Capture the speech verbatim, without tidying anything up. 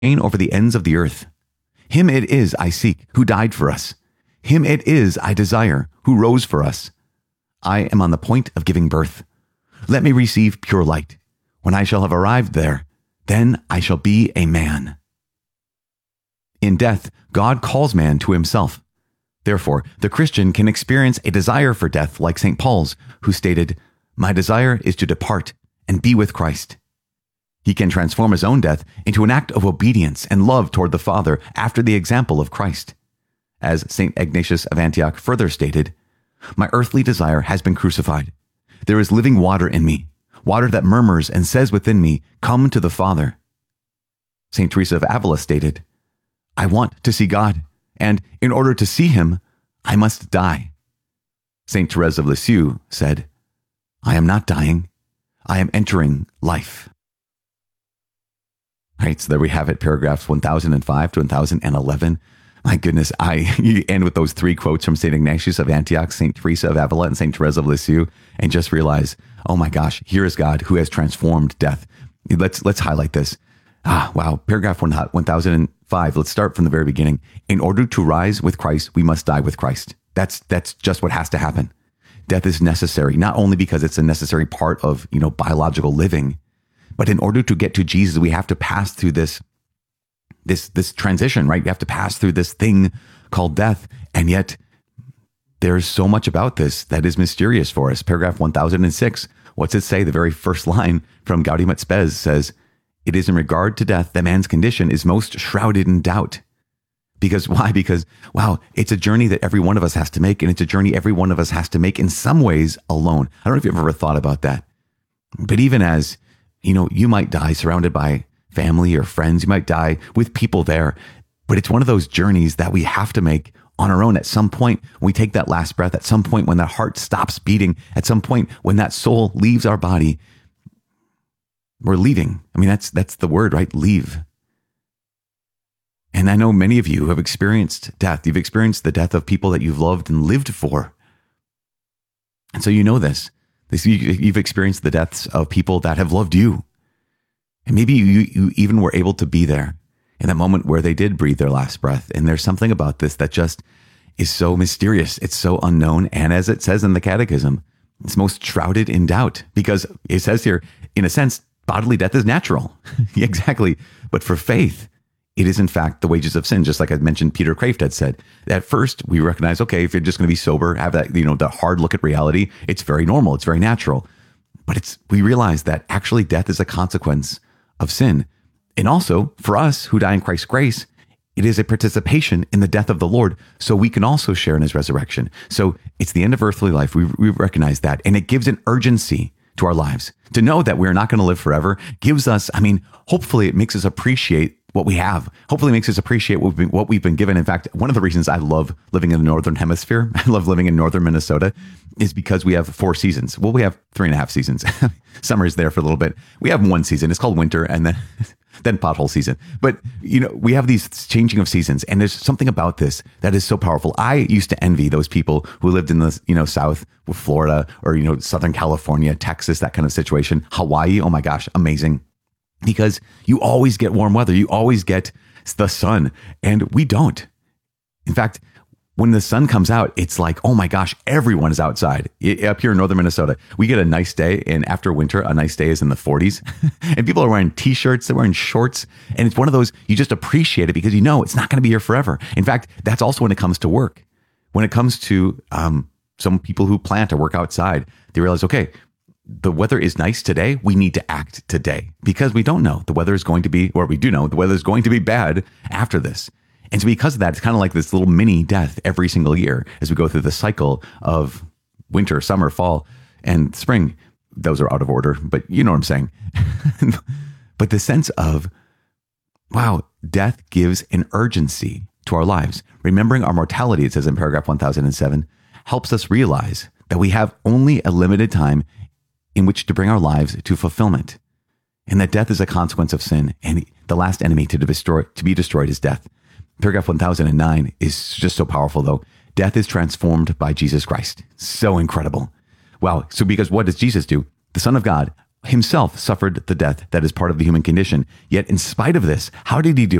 reign over the ends of the earth. Him it is I seek, who died for us. Him it is I desire, who rose for us. I am on the point of giving birth. Let me receive pure light. When I shall have arrived there, then I shall be a man. In death, God calls man to himself. Therefore, the Christian can experience a desire for death like Saint Paul's, who stated, "My desire is to depart and be with Christ." He can transform his own death into an act of obedience and love toward the Father after the example of Christ. As Saint Ignatius of Antioch further stated, "My earthly desire has been crucified. There is living water in me, water that murmurs and says within me, 'Come to the Father.'" Saint Teresa of Avila stated, "I want to see God, and in order to see him, I must die." Saint Therese of Lisieux said, "I am not dying, I am entering life." All right, so there we have it, paragraphs one thousand five to one thousand eleven. My goodness, I you end with those three quotes from Saint Ignatius of Antioch, Saint Teresa of Avila, and Saint Therese of Lisieux, and just realize, oh my gosh, here is God who has transformed death. Let's let's highlight this. Ah, wow, paragraph one thousand five. Let's start from the very beginning. In order to rise with Christ, we must die with Christ. That's that's just what has to happen. Death is necessary, not only because it's a necessary part of, you know, biological living, but in order to get to Jesus, we have to pass through this, this, this transition, right? We have to pass through this thing called death. And yet there's so much about this that is mysterious for us. Paragraph one thousand six, what's it say? The very first line from Gaudium et Spes says, "It is in regard to death that man's condition is most shrouded in doubt." Because why? Because, wow, it's a journey that every one of us has to make. And it's a journey every one of us has to make in some ways alone. I don't know if you've ever thought about that. But even as, you know, you might die surrounded by family or friends, you might die with people there, but it's one of those journeys that we have to make on our own. At some point, when we take that last breath, at some point when that heart stops beating, at some point when that soul leaves our body, we're leaving. I mean, that's, that's the word, right? Leave. And I know many of you have experienced death. You've experienced the death of people that you've loved and lived for. And so you know this. This, you've experienced the deaths of people that have loved you. And maybe you, you even were able to be there in that moment where they did breathe their last breath. And there's something about this that just is so mysterious. It's so unknown. And as it says in the Catechism, it's most shrouded in doubt, because it says here, in a sense, bodily death is natural. Exactly. But for faith, it is in fact the wages of sin. Just like I mentioned, Peter Kraft had said, at first we recognize, okay, if you're just going to be sober, have that, you know, the hard look at reality, it's very normal. It's very natural. But it's, we realize that actually death is a consequence of sin. And also for us who die in Christ's grace, it is a participation in the death of the Lord, so we can also share in his resurrection. So it's the end of earthly life. We, we recognize that. And it gives an urgency to our lives. To know that we're not going to live forever gives us, I mean, hopefully it makes us appreciate what we have. Hopefully it makes us appreciate what we've been, what we've been given. In fact, one of the reasons I love living in the Northern Hemisphere, I love living in Northern Minnesota, is because we have four seasons. Well, we have three and a half seasons. Summer is there for a little bit. We have one season. It's called winter, and then then pothole season. But, you know, we have these changing of seasons, and there's something about this that is so powerful. I used to envy those people who lived in the, you know, South with Florida, or, you know, Southern California, Texas, that kind of situation. Hawaii, oh my gosh, amazing. Because you always get warm weather. You always get the sun, and we don't. In fact, when the sun comes out, it's like, oh my gosh, everyone is outside. Up here in Northern Minnesota, we get a nice day, and after winter, a nice day is in the forties. And people are wearing t-shirts, they're wearing shorts, and it's one of those, you just appreciate it because you know it's not going to be here forever. In fact, that's also when it comes to work. When it comes to um, some people who plant or work outside, they realize, okay, the weather is nice today. We need to act today because we don't know the weather is going to be, or we do know the weather is going to be bad after this. And so because of that, it's kind of like this little mini death every single year as we go through the cycle of winter, summer, fall, and spring. Those are out of order, but you know what I'm saying. But the sense of, wow, death gives an urgency to our lives. Remembering our mortality, it says in paragraph one thousand seven, helps us realize that we have only a limited time in which to bring our lives to fulfillment, and that death is a consequence of sin, and the last enemy to destroy, to be destroyed is death. Paragraph one thousand nine is just so powerful, though. Death is transformed by Jesus Christ. So incredible. Wow. So because what does Jesus do? The Son of God himself suffered the death that is part of the human condition. Yet in spite of this, how did he do